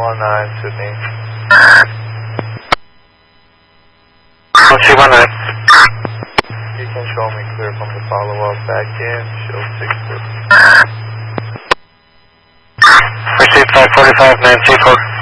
119 Sydney. 119. You can show me clear from the follow-up back in, show 650. Received 545, 934.